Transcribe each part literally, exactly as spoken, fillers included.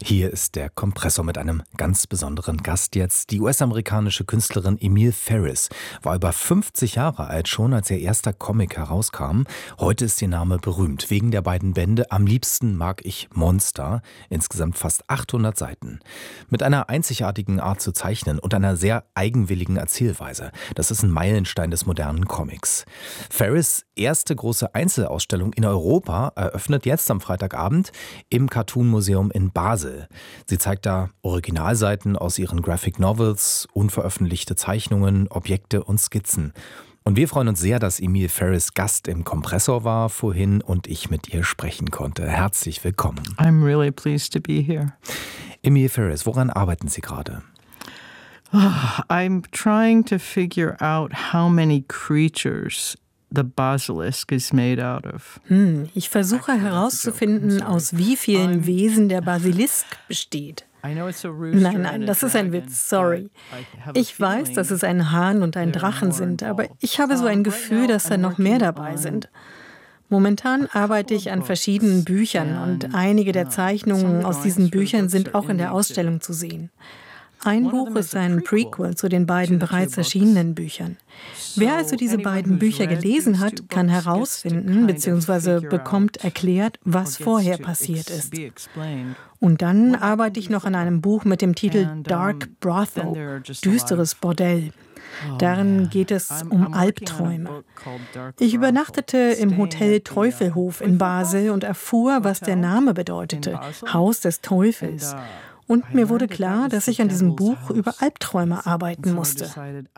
Hier ist der Kompressor mit einem ganz besonderen Gast jetzt. Die U S-amerikanische Künstlerin Emile Ferris war über fünfzig Jahre alt schon, als ihr erster Comic herauskam. Heute ist ihr Name berühmt wegen der beiden Bände Am liebsten mag ich Monster. Insgesamt fast achthundert Seiten. Mit einer einzigartigen Art zu zeichnen und einer sehr eigenwilligen Erzählweise. Das ist ein Meilenstein des modernen Comics. Ferris' erste große Einzelausstellung in Europa eröffnet jetzt am Freitagabend im Cartoon Museum in Basel. Sie zeigt da Originalseiten aus ihren Graphic Novels, unveröffentlichte Zeichnungen, Objekte und Skizzen. Und wir freuen uns sehr, dass Emile Ferris Gast im Kompressor war vorhin und ich mit ihr sprechen konnte. Herzlich willkommen. I'm really pleased to be here. Emile Ferris, woran arbeiten Sie gerade? I'm trying to figure out how many creatures the basilisk is made out of. Hm, ich versuche herauszufinden, aus wie vielen Wesen der Basilisk besteht. Nein, nein, das ist ein Witz, sorry. Ich weiß, dass es ein Hahn und ein Drachen sind, aber ich habe so ein Gefühl, dass da noch mehr dabei sind. Momentan arbeite ich an verschiedenen Büchern und einige der Zeichnungen aus diesen Büchern sind auch in der Ausstellung zu sehen. Ein Buch ist ein Prequel zu den beiden bereits erschienenen Büchern. Wer also diese beiden Bücher gelesen hat, kann herausfinden bzw. bekommt erklärt, was vorher passiert ist. Und dann arbeite ich noch an einem Buch mit dem Titel Dark Brothel, düsteres Bordell. Darin geht es um Albträume. Ich übernachtete im Hotel Teufelhof in Basel und erfuhr, was der Name bedeutete, Haus des Teufels. Und mir wurde klar, dass ich an diesem Buch über Albträume arbeiten musste.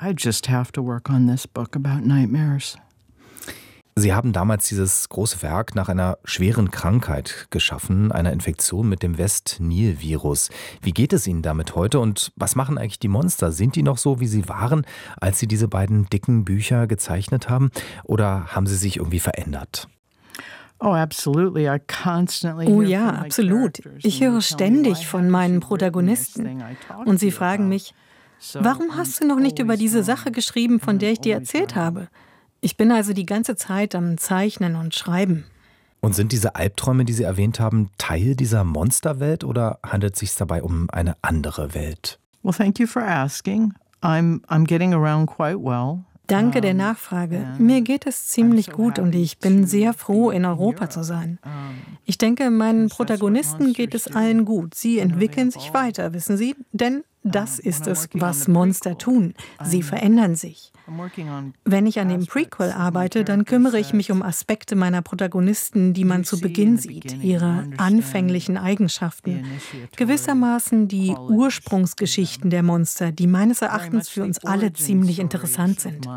Sie haben damals dieses große Werk nach einer schweren Krankheit geschaffen, einer Infektion mit dem West-Nil-Virus. Wie geht es Ihnen damit heute und was machen eigentlich die Monster? Sind die noch so, wie sie waren, als Sie diese beiden dicken Bücher gezeichnet haben? Oder haben sie sich irgendwie verändert? Oh, absolutely. I constantly Oh ja, absolut. Ich höre ständig von meinen Protagonisten. Und sie fragen mich, warum hast du noch nicht über diese Sache geschrieben, von der ich dir erzählt habe? Ich bin also die ganze Zeit am Zeichnen und Schreiben. Und sind diese Albträume, die Sie erwähnt haben, Teil dieser Monsterwelt oder handelt es sich dabei um eine andere Welt? Well, thank you for asking. I'm, I'm getting around quite well. Danke der Nachfrage. Mir geht es ziemlich gut und ich bin sehr froh, in Europa zu sein. Ich denke, meinen Protagonisten geht es allen gut. Sie entwickeln sich weiter, wissen Sie? Denn das ist es, was Monster tun. Sie verändern sich. Wenn ich an dem Prequel arbeite, dann kümmere ich mich um Aspekte meiner Protagonisten, die man zu Beginn sieht, ihre anfänglichen Eigenschaften. Gewissermaßen die Ursprungsgeschichten der Monster, die meines Erachtens für uns alle ziemlich interessant sind.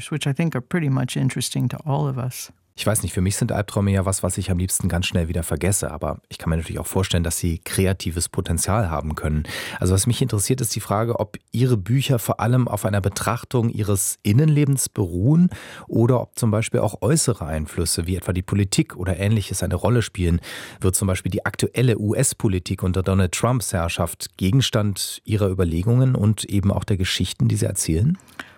Ich weiß nicht, für mich sind Albträume ja was, was ich am liebsten ganz schnell wieder vergesse. Aber ich kann mir natürlich auch vorstellen, dass sie kreatives Potenzial haben können. Also was mich interessiert, ist die Frage, ob Ihre Bücher vor allem auf einer Betrachtung Ihres Innenlebens beruhen oder ob zum Beispiel auch äußere Einflüsse, wie etwa die Politik oder Ähnliches, eine Rolle spielen. Wird zum Beispiel die aktuelle U S-Politik unter Donald Trumps Herrschaft Gegenstand Ihrer Überlegungen und eben auch der Geschichten, die Sie erzählen?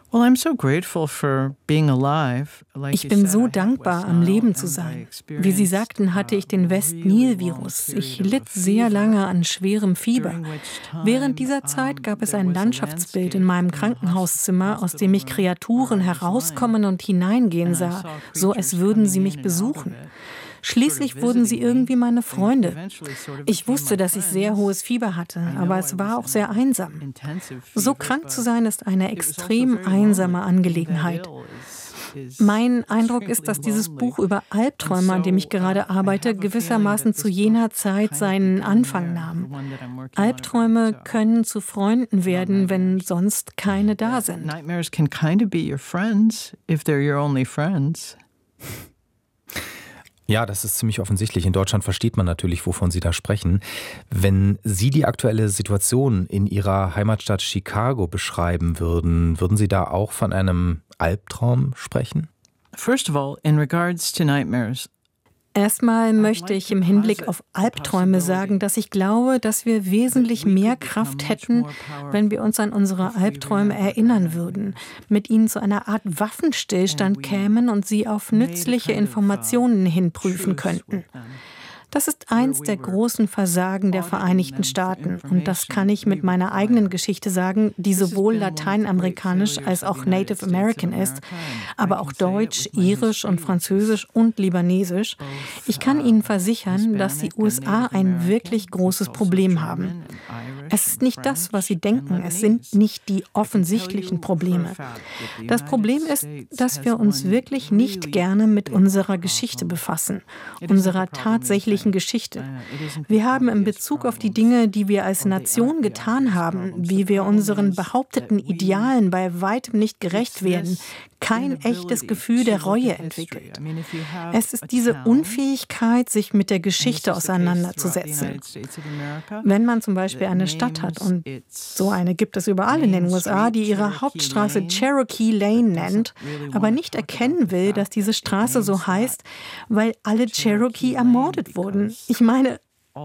Ich bin so dankbar, am Leben zu sein. Wie Sie sagten, hatte ich den West-Nil-Virus. Ich litt sehr lange an schwerem Fieber. Während dieser Zeit gab es ein Landschaftsbild in meinem Krankenhauszimmer, aus dem ich Kreaturen herauskommen und hineingehen sah, so als würden sie mich besuchen. Schließlich wurden sie irgendwie meine Freunde. Ich wusste, dass ich sehr hohes Fieber hatte, aber es war auch sehr einsam. So krank zu sein, ist eine extrem einsame Angelegenheit. Mein Eindruck ist, dass dieses Buch über Albträume, an dem ich gerade arbeite, gewissermaßen zu jener Zeit seinen Anfang nahm. Albträume können zu Freunden werden, wenn sonst keine da sind. Nightmares can kind of be your friends if they're your only friends. Ja, das ist ziemlich offensichtlich. In Deutschland versteht man natürlich, wovon Sie da sprechen. Wenn Sie die aktuelle Situation in Ihrer Heimatstadt Chicago beschreiben würden, würden Sie da auch von einem Albtraum sprechen? First of all, in regards to nightmares, Erstmal möchte ich im Hinblick auf Albträume sagen, dass ich glaube, dass wir wesentlich mehr Kraft hätten, wenn wir uns an unsere Albträume erinnern würden, mit ihnen zu einer Art Waffenstillstand kämen und sie auf nützliche Informationen hin prüfen könnten. Das ist eins der großen Versagen der Vereinigten Staaten. Und das kann ich mit meiner eigenen Geschichte sagen, die sowohl lateinamerikanisch als auch Native American ist, aber auch Deutsch, Irisch und Französisch und Libanesisch. Ich kann Ihnen versichern, dass die U S A ein wirklich großes Problem haben. Es ist nicht das, was Sie denken. Es sind nicht die offensichtlichen Probleme. Das Problem ist, dass wir uns wirklich nicht gerne mit unserer Geschichte befassen, unserer tatsächlichen Geschichte. Wir haben in Bezug auf die Dinge, die wir als Nation getan haben, wie wir unseren behaupteten Idealen bei weitem nicht gerecht werden, kein echtes Gefühl der Reue entwickelt. Es ist diese Unfähigkeit, sich mit der Geschichte auseinanderzusetzen. Wenn man zum Beispiel eine Stadt hat, und so eine gibt es überall in den U S A, die ihre Hauptstraße Cherokee Lane nennt, aber nicht erkennen will, dass diese Straße so heißt, weil alle Cherokee ermordet wurden. Ich meine,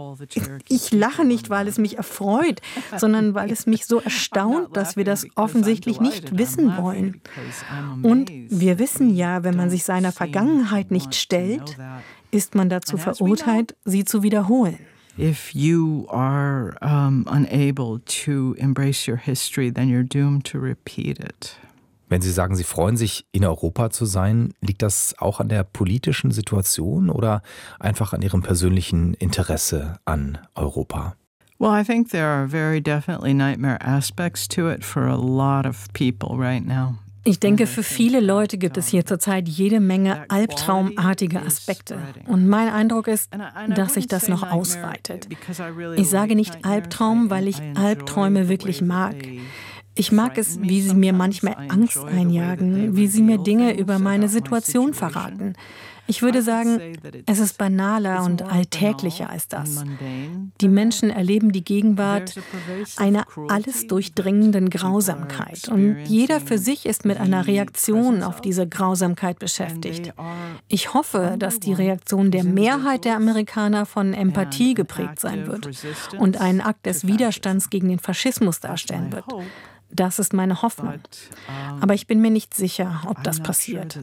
ich lache nicht, weil es mich erfreut, sondern weil es mich so erstaunt, dass wir das offensichtlich nicht wissen wollen. Und wir wissen ja, wenn man sich seiner Vergangenheit nicht stellt, ist man dazu verurteilt, sie zu wiederholen. If you are um, unable to embrace your history, then you're doomed to repeat it. Wenn Sie sagen, Sie freuen sich, in Europa zu sein, liegt das auch an der politischen Situation oder einfach an Ihrem persönlichen Interesse an Europa? Well, I think there are very definitely nightmare aspects to it for a lot of people right now. Ich denke, für viele Leute gibt es hier zurzeit jede Menge albtraumartige Aspekte. Und mein Eindruck ist, dass sich das noch ausweitet. Ich sage nicht Albtraum, weil ich Albträume wirklich mag. Ich mag es, wie sie mir manchmal Angst einjagen, wie sie mir Dinge über meine Situation verraten. Ich würde sagen, es ist banaler und alltäglicher als das. Die Menschen erleben die Gegenwart einer alles durchdringenden Grausamkeit. Und jeder für sich ist mit einer Reaktion auf diese Grausamkeit beschäftigt. Ich hoffe, dass die Reaktion der Mehrheit der Amerikaner von Empathie geprägt sein wird und einen Akt des Widerstands gegen den Faschismus darstellen wird. Das ist meine Hoffnung. Aber ich bin mir nicht sicher, ob das passiert.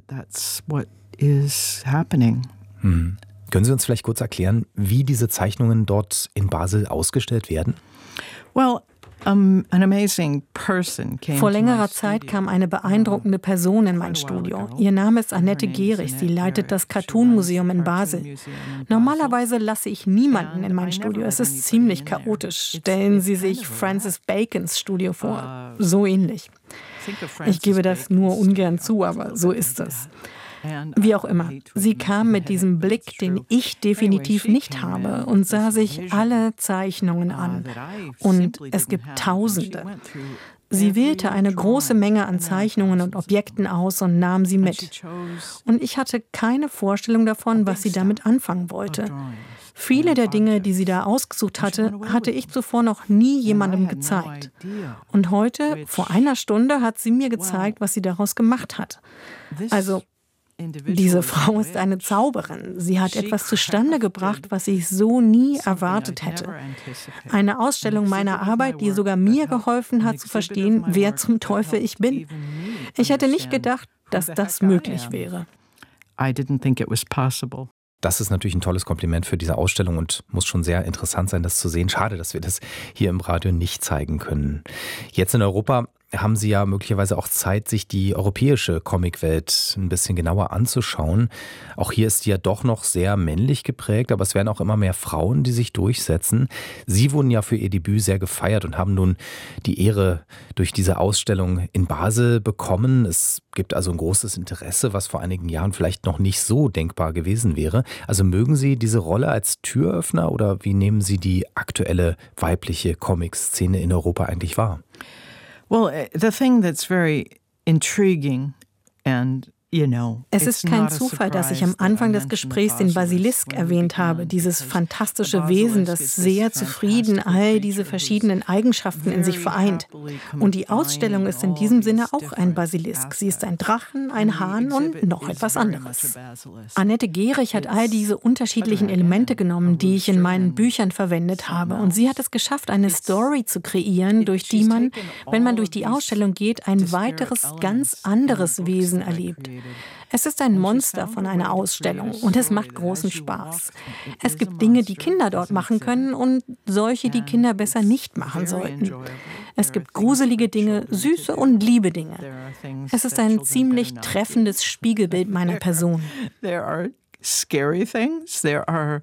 Is happening. Hm. Können Sie uns vielleicht kurz erklären, wie diese Zeichnungen dort in Basel ausgestellt werden? Well, um, an amazing person came Vor längerer Zeit kam eine beeindruckende Person in mein Studio. Ihr Name ist Annette Gehrig. Sie leitet das Cartoon-Museum in Basel. Normalerweise lasse ich niemanden in mein Studio. Es ist ziemlich chaotisch. Stellen Sie sich Francis Bacons Studio vor. So ähnlich. Ich gebe das nur ungern zu, aber so ist es. Wie auch immer, sie kam mit diesem Blick, den ich definitiv nicht habe, und sah sich alle Zeichnungen an. Und es gibt Tausende. Sie wählte eine große Menge an Zeichnungen und Objekten aus und nahm sie mit. Und ich hatte keine Vorstellung davon, was sie damit anfangen wollte. Viele der Dinge, die sie da ausgesucht hatte, hatte ich zuvor noch nie jemandem gezeigt. Und heute, vor einer Stunde, hat sie mir gezeigt, was sie daraus gemacht hat. Also, diese Frau ist eine Zauberin. Sie hat etwas zustande gebracht, was ich so nie erwartet hätte. Eine Ausstellung meiner Arbeit, die sogar mir geholfen hat zu verstehen, wer zum Teufel ich bin. Ich hätte nicht gedacht, dass das möglich wäre. I didn't think it was possible. Das ist natürlich ein tolles Kompliment für diese Ausstellung und muss schon sehr interessant sein, das zu sehen. Schade, dass wir das hier im Radio nicht zeigen können. Jetzt in Europa haben Sie ja möglicherweise auch Zeit, sich die europäische Comicwelt ein bisschen genauer anzuschauen. Auch hier ist die ja doch noch sehr männlich geprägt, aber es werden auch immer mehr Frauen, die sich durchsetzen. Sie wurden ja für Ihr Debüt sehr gefeiert und haben nun die Ehre durch diese Ausstellung in Basel bekommen. Es gibt also ein großes Interesse, was vor einigen Jahren vielleicht noch nicht so denkbar gewesen wäre. Also mögen Sie diese Rolle als Türöffner oder wie nehmen Sie die aktuelle weibliche Comic-Szene in Europa eigentlich wahr? Well, the thing that's very intriguing and Es ist kein Zufall, dass ich am Anfang des Gesprächs den Basilisk erwähnt habe, dieses fantastische Wesen, das sehr zufrieden all diese verschiedenen Eigenschaften in sich vereint. Und die Ausstellung ist in diesem Sinne auch ein Basilisk. Sie ist ein Drachen, ein Hahn und noch etwas anderes. Annette Gehrig hat all diese unterschiedlichen Elemente genommen, die ich in meinen Büchern verwendet habe. Und sie hat es geschafft, eine Story zu kreieren, durch die man, wenn man durch die Ausstellung geht, ein weiteres, ganz anderes Wesen erlebt. Es ist ein Monster von einer Ausstellung und es macht großen Spaß. Es gibt Dinge, die Kinder dort machen können und solche, die Kinder besser nicht machen sollten. Es gibt gruselige Dinge, süße und liebe Dinge. Es ist ein ziemlich treffendes Spiegelbild meiner Person. There are scary things, there are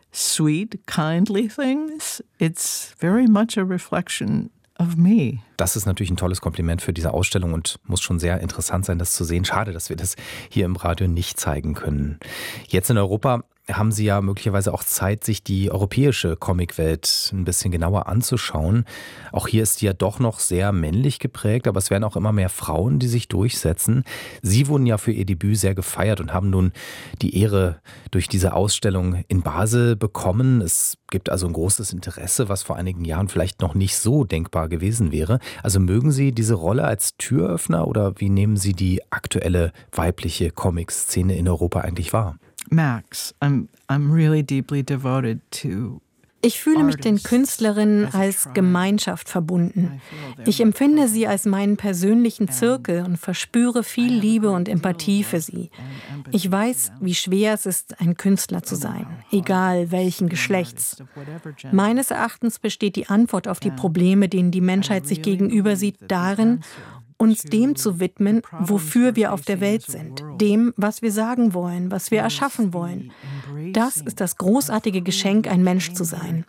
sweet, kindly things. It's very much a reflection of me. Das ist natürlich ein tolles Kompliment für diese Ausstellung und muss schon sehr interessant sein, das zu sehen. Schade, dass wir das hier im Radio nicht zeigen können. Jetzt in Europa haben Sie ja möglicherweise auch Zeit, sich die europäische Comicwelt ein bisschen genauer anzuschauen. Auch hier ist die ja doch noch sehr männlich geprägt, aber es werden auch immer mehr Frauen, die sich durchsetzen. Sie wurden ja für Ihr Debüt sehr gefeiert und haben nun die Ehre durch diese Ausstellung in Basel bekommen. Es gibt also ein großes Interesse, was vor einigen Jahren vielleicht noch nicht so denkbar gewesen wäre. Also mögen Sie diese Rolle als Türöffner oder wie nehmen Sie die aktuelle weibliche Comic-Szene in Europa eigentlich wahr? Max, I'm, I'm really deeply devoted to Ich fühle mich den Künstlerinnen als Gemeinschaft verbunden. Ich empfinde sie als meinen persönlichen Zirkel und verspüre viel Liebe und Empathie für sie. Ich weiß, wie schwer es ist, ein Künstler zu sein, egal welchen Geschlechts. Meines Erachtens besteht die Antwort auf die Probleme, denen die Menschheit sich gegenüber sieht, darin, uns dem zu widmen, wofür wir auf der Welt sind, dem, was wir sagen wollen, was wir erschaffen wollen. Das ist das großartige Geschenk, ein Mensch zu sein.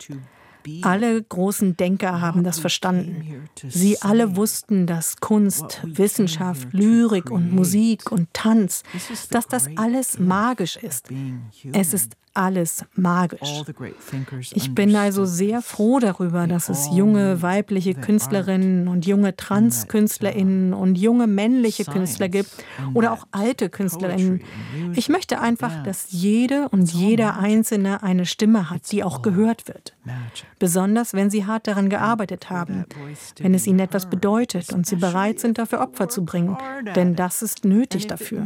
Alle großen Denker haben das verstanden. Sie alle wussten, dass Kunst, Wissenschaft, Lyrik und Musik und Tanz, dass das alles magisch ist. Es ist alles magisch. Ich bin also sehr froh darüber, dass es junge weibliche Künstlerinnen und junge Trans-KünstlerInnen und junge männliche Künstler gibt oder auch alte KünstlerInnen. Ich möchte einfach, dass jede und jeder Einzelne eine Stimme hat, die auch gehört wird. Besonders, wenn sie hart daran gearbeitet haben, wenn es ihnen etwas bedeutet und sie bereit sind, dafür Opfer zu bringen, denn das ist nötig dafür.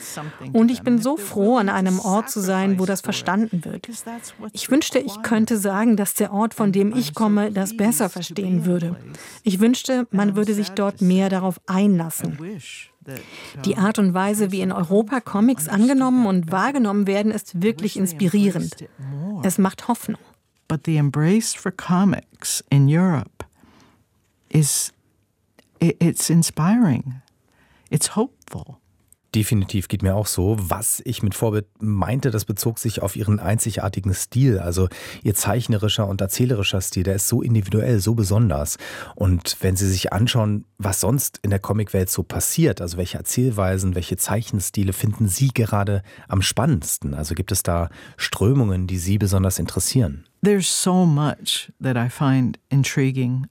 Und ich bin so froh, an einem Ort zu sein, wo das verstanden wird. Ich wünschte, ich könnte sagen, dass der Ort, von dem ich komme, das besser verstehen würde. Ich wünschte, man würde sich dort mehr darauf einlassen. Die Art und Weise, wie in Europa Comics angenommen und wahrgenommen werden, ist wirklich inspirierend. Es macht Hoffnung. But the embrace for comics in Europe is, it's inspiring. It's hopeful. Definitiv geht mir auch so. Was ich mit Vorbild meinte, das bezog sich auf ihren einzigartigen Stil. Also ihr zeichnerischer und erzählerischer Stil, der ist so individuell, so besonders. Und wenn Sie sich anschauen, was sonst in der Comicwelt so passiert, also welche Erzählweisen, welche Zeichenstile finden Sie gerade am spannendsten? Also gibt es da Strömungen, die Sie besonders interessieren? There's so much that I find intriguing.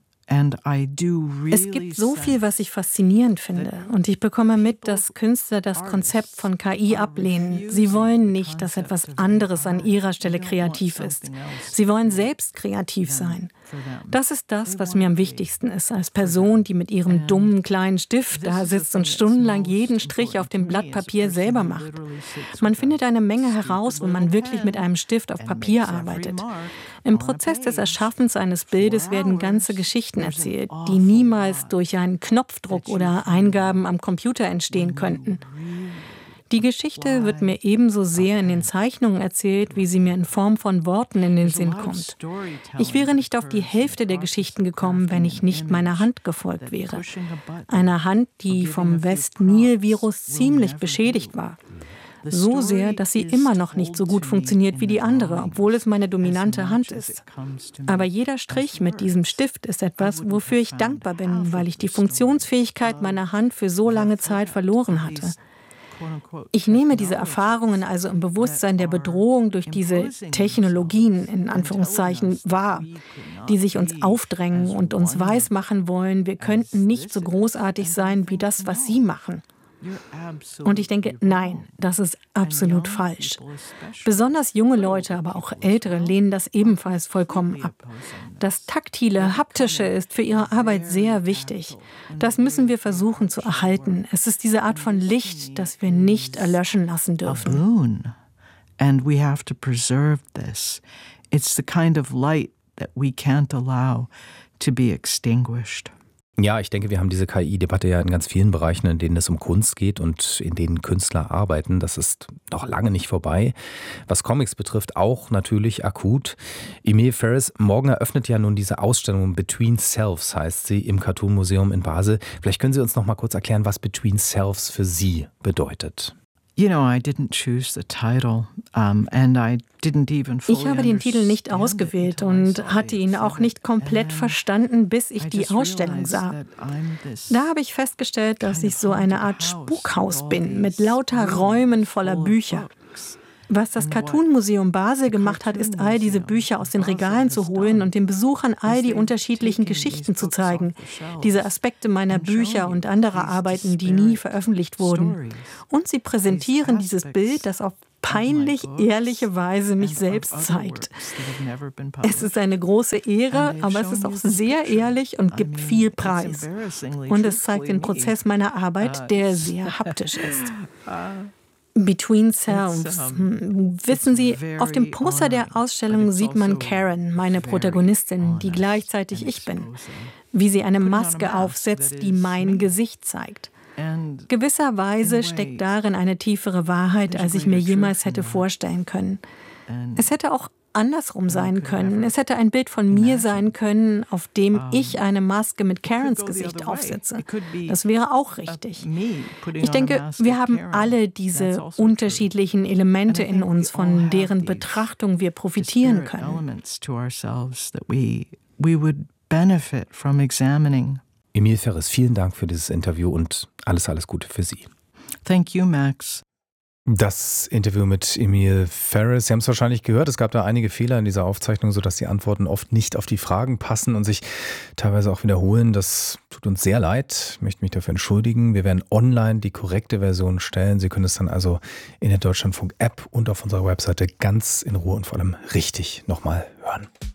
Es gibt so viel, was ich faszinierend finde. Und ich bekomme mit, dass Künstler das Konzept von K I ablehnen. Sie wollen nicht, dass etwas anderes an ihrer Stelle kreativ ist. Sie wollen selbst kreativ sein. Das ist das, was mir am wichtigsten ist, als Person, die mit ihrem dummen kleinen Stift da sitzt und stundenlang jeden Strich auf dem Blatt Papier selber macht. Man findet eine Menge heraus, wenn man wirklich mit einem Stift auf Papier arbeitet. Im Prozess des Erschaffens eines Bildes werden ganze Geschichten erzählt, die niemals durch einen Knopfdruck oder Eingaben am Computer entstehen könnten. Die Geschichte wird mir ebenso sehr in den Zeichnungen erzählt, wie sie mir in Form von Worten in den Sinn kommt. Ich wäre nicht auf die Hälfte der Geschichten gekommen, wenn ich nicht meiner Hand gefolgt wäre. Einer Hand, die vom West-Nil-Virus ziemlich beschädigt war. So sehr, dass sie immer noch nicht so gut funktioniert wie die andere, obwohl es meine dominante Hand ist. Aber jeder Strich mit diesem Stift ist etwas, wofür ich dankbar bin, weil ich die Funktionsfähigkeit meiner Hand für so lange Zeit verloren hatte. Ich nehme diese Erfahrungen also im Bewusstsein der Bedrohung durch diese Technologien, in Anführungszeichen, wahr, die sich uns aufdrängen und uns weismachen wollen, wir könnten nicht so großartig sein wie das, was sie machen. Und ich denke, nein, das ist absolut falsch. Besonders junge Leute, aber auch Ältere lehnen das ebenfalls vollkommen ab. Das Taktile, Haptische ist für ihre Arbeit sehr wichtig. Das müssen wir versuchen zu erhalten. Es ist diese Art von Licht, das wir nicht erlöschen lassen dürfen. And we have to preserve this. It's the kind of light that we can't allow to be extinguished. Ja, ich denke, wir haben diese K I-Debatte ja in ganz vielen Bereichen, in denen es um Kunst geht und in denen Künstler arbeiten. Das ist noch lange nicht vorbei. Was Comics betrifft, auch natürlich akut. Emile Ferris, morgen eröffnet ja nun diese Ausstellung Between Selves, heißt sie, im Cartoon Museum in Basel. Vielleicht können Sie uns noch mal kurz erklären, was Between Selves für Sie bedeutet. You know, I didn't choose the title, um, and I didn't even fully Ich habe den Titel nicht ausgewählt und hatte ihn auch nicht komplett verstanden, bis ich die Ausstellung sah. Da habe ich festgestellt, dass ich so eine Art Spukhaus bin, mit lauter Räumen voller Bücher. Was das Cartoon Museum Basel gemacht hat, ist, all diese Bücher aus den Regalen zu holen und den Besuchern all die unterschiedlichen Geschichten zu zeigen. Diese Aspekte meiner Bücher und anderer Arbeiten, die nie veröffentlicht wurden. Und sie präsentieren dieses Bild, das auf peinlich ehrliche Weise mich selbst zeigt. Es ist eine große Ehre, aber es ist auch sehr ehrlich und gibt viel Preis. Und es zeigt den Prozess meiner Arbeit, der sehr haptisch ist. Between Selves. Wissen Sie, auf dem Poster der Ausstellung sieht man Karen, meine Protagonistin, die gleichzeitig ich bin. Wie sie eine Maske aufsetzt, die mein Gesicht zeigt. Gewisserweise steckt darin eine tiefere Wahrheit, als ich mir jemals hätte vorstellen können. Es hätte auch andersrum sein können. Es hätte ein Bild von mir sein können, auf dem ich eine Maske mit Karens Gesicht aufsetze. Das wäre auch richtig. Ich denke, wir haben alle diese unterschiedlichen Elemente in uns, von deren Betrachtung wir profitieren können. Emile Ferris, vielen Dank für dieses Interview und alles, alles Gute für Sie. Thank you, Max. Das Interview mit Emile Ferris, Sie haben es wahrscheinlich gehört, es gab da einige Fehler in dieser Aufzeichnung, sodass die Antworten oft nicht auf die Fragen passen und sich teilweise auch wiederholen. Das tut uns sehr leid, ich möchte mich dafür entschuldigen. Wir werden online die korrekte Version stellen. Sie können es dann also in der Deutschlandfunk-App und auf unserer Webseite ganz in Ruhe und vor allem richtig nochmal hören.